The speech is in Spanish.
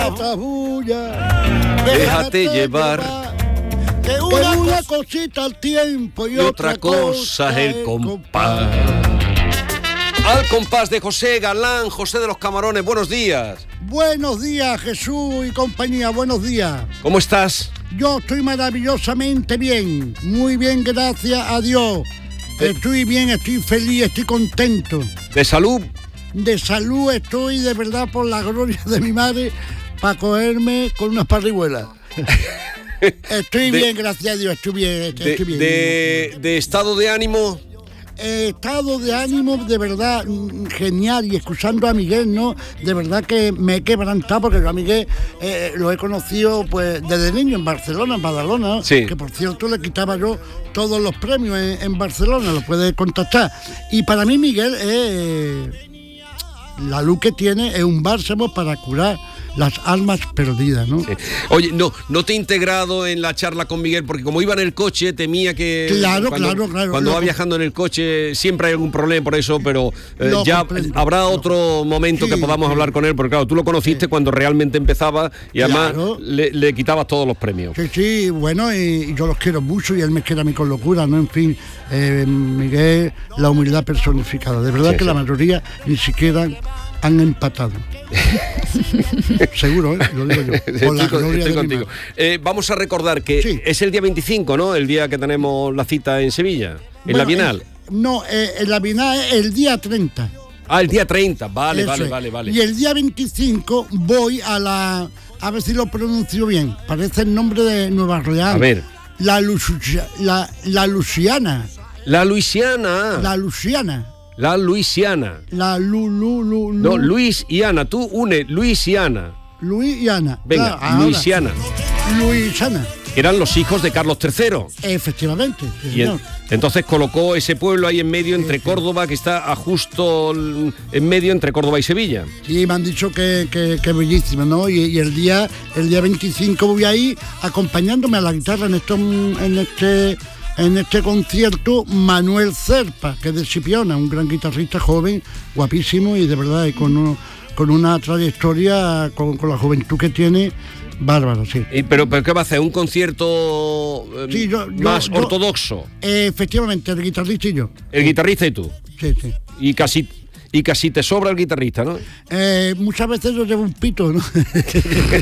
Déjate llevar. Que una cosita al tiempo y otra cosa es el compás. Al compás de José Galán, José de los Camarones, buenos días. Buenos días, Jesús y compañía, buenos días. ¿Cómo estás? Yo estoy maravillosamente bien, muy bien, gracias a Dios. Estoy bien, estoy feliz, estoy contento. ¿De salud? De salud estoy, de verdad, por la gloria de mi madre, para cogerme con unas parrihuelas. Estoy bien, gracias a Dios, estoy bien. ¿De estado de ánimo? Estado de ánimo de verdad genial, y escuchando a Miguel, ¿no? De verdad que me he quebrantado, porque yo a Miguel lo he conocido pues desde niño en Barcelona, en Badalona, ¿no? Sí. Que por cierto le quitaba yo todos los premios en Barcelona, lo puedes contactar. Y para mí Miguel la luz que tiene es un bálsamo para curar las almas perdidas, ¿no? Sí. Oye, no te he integrado en la charla con Miguel, porque como iba en el coche, temía que... Claro. Cuando va viajando en el coche siempre hay algún problema por eso, pero ya habrá otro momento que podamos hablar con él, porque claro, tú lo conociste cuando realmente empezaba y además le quitabas todos los premios. Sí, bueno, y yo los quiero mucho y él me quiere a mí con locura, ¿no? En fin, Miguel, la humildad personificada. De verdad que la mayoría ni siquiera han empatado. Seguro, lo digo yo. Estoy contigo. Vamos a recordar que es el día 25, ¿no? El día que tenemos la cita en Sevilla, en la Bienal. En la Bienal es el día 30. El día 30, vale. Y el día 25 voy a ver si lo pronuncio bien. Parece el nombre de Nueva Orleans. A ver. La Luisiana. La Luisiana. La Luisiana. No, Luis y Ana, tú une Luis y Ana. Luis y Ana. Venga, Luisiana. Luisiana. Eran los hijos de Carlos III. Efectivamente. Y entonces colocó ese pueblo ahí en medio entre Córdoba, que está justo en medio entre Córdoba y Sevilla. Sí, me han dicho que bellísimo, ¿no? Y el día 25 voy ahí acompañándome a la guitarra en este concierto, Manuel Cerpa, que es de Chipiona, un gran guitarrista joven, guapísimo y de verdad y con una trayectoria, con la juventud que tiene, bárbaro, sí. ¿Pero qué va a hacer? ¿Un concierto más ortodoxo? Efectivamente, el guitarrista y yo. ¿El guitarrista y tú? Sí. Y casi te sobra el guitarrista, ¿no? Muchas veces yo llevo un pito, ¿no?